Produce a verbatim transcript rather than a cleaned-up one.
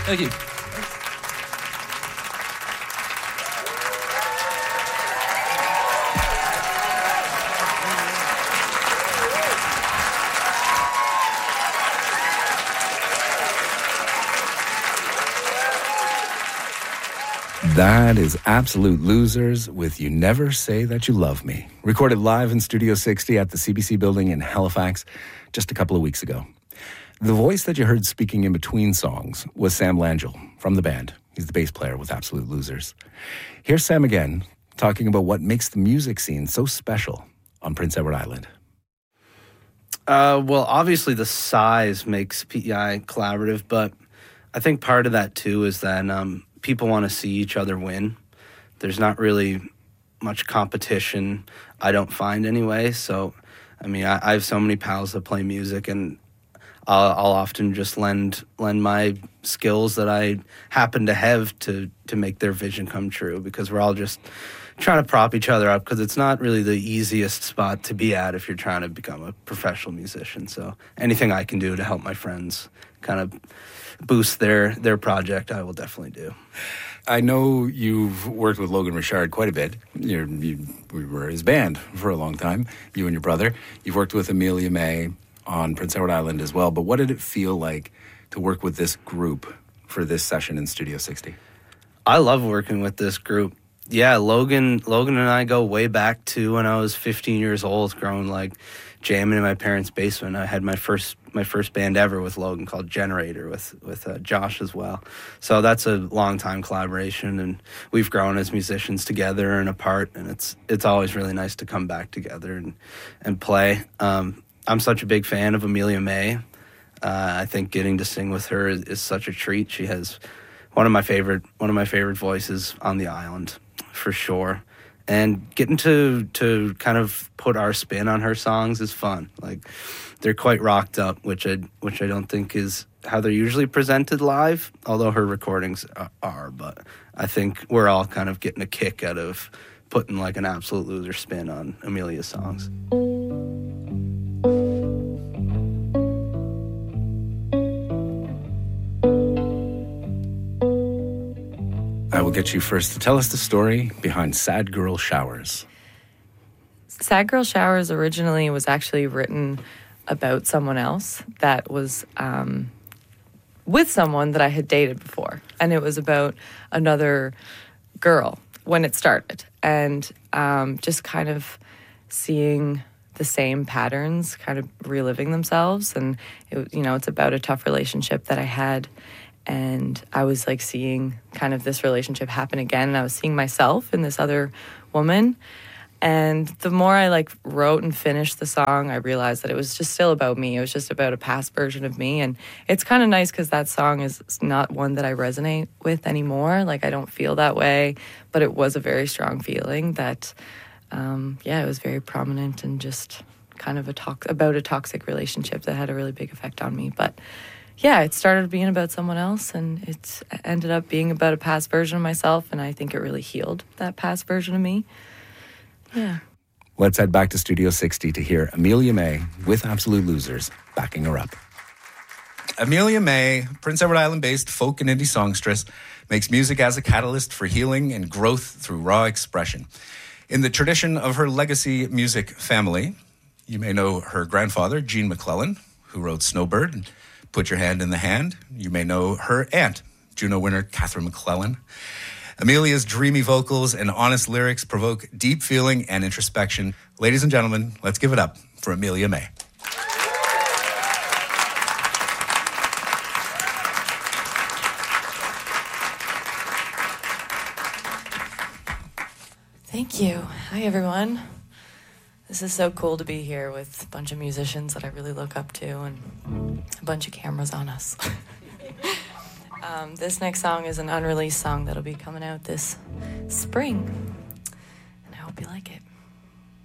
Thank you. That is Absolute Losers with You Never Say That You Love Me, recorded live in Studio sixty at the C B C building in Halifax just a couple of weeks ago. The voice that you heard speaking in between songs was Sam Langell from the band. He's the bass player with Absolute Losers. Here's Sam again talking about what makes the music scene so special on Prince Edward Island. Uh, well, obviously the size makes P E I collaborative, but I think part of that too is that um, people want to see each other win. There's not really much competition, I don't find anyway. So, I mean, I, I have so many pals that play music, and I'll, I'll often just lend lend my skills that I happen to have to to make their vision come true, because we're all just trying to prop each other up, because it's not really the easiest spot to be at if you're trying to become a professional musician. So anything I can do to help my friends kind of boost their their project, I will definitely do. I know you've worked with Logan Richard quite a bit. You're, you we were his band for a long time, you and your brother. You've worked with Amelia May on Prince Edward Island as well. But what did it feel like to work with this group for this session in Studio sixty? I love working with this group. Yeah, Logan Logan and I go way back to when I was fifteen years old, growing like jamming in my parents' basement. I had my first my first band ever with Logan called Generator with with uh, Josh as well. So that's a long time collaboration, and we've grown as musicians together and apart. And it's it's always really nice to come back together and and play. Um, I'm such a big fan of Amelia May. Uh, I think getting to sing with her is, is such a treat. She has one of my favorite one of my favorite voices on the island, for sure. And getting to to kind of put our spin on her songs is fun. Like, they're quite rocked up, which I which I don't think is how they're usually presented live, although her recordings are. But I think we're all kind of getting a kick out of putting like an Absolute Loser spin on Amelia's songs. I will get you first to tell us the story behind Sad Girl Showers. Sad Girl Showers originally was actually written about someone else that was um, with someone that I had dated before. And it was about another girl when it started. And um, just kind of seeing the same patterns kind of reliving themselves. And, it, you know, it's about a tough relationship that I had. And I was like seeing kind of this relationship happen again. And I was seeing myself in this other woman. And the more I like wrote and finished the song, I realized that it was just still about me. It was just about a past version of me. And it's kind of nice because that song is not one that I resonate with anymore. Like, I don't feel that way. But it was a very strong feeling that, um, yeah, it was very prominent and just kind of a talk about a toxic relationship that had a really big effect on me. But yeah, it started being about someone else, and it ended up being about a past version of myself, and I think it really healed that past version of me. Yeah. Let's head back to Studio sixty to hear Amelia May with Absolute Losers backing her up. Amelia May, Prince Edward Island-based folk and indie songstress, makes music as a catalyst for healing and growth through raw expression. In the tradition of her legacy music family, you may know her grandfather, Gene McClellan, who wrote Snowbird and Put Your Hand in the Hand. You may know her aunt, Juno winner Catherine McClellan. Amelia's dreamy vocals and honest lyrics provoke deep feeling and introspection. Ladies and gentlemen, let's give it up for Amelia May. Thank you. Hi, everyone. This is so cool to be here with a bunch of musicians that I really look up to and a bunch of cameras on us. um, this next song is an unreleased song that'll be coming out this spring, and I hope you like it.